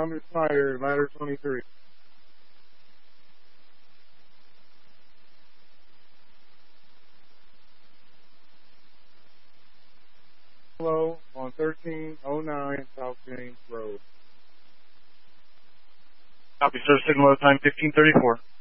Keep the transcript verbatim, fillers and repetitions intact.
Bomb is fired, ladder twenty-three. Hello, on thirteen oh nine South James Road. Copy, sir. Signal at time fifteen thirty-four.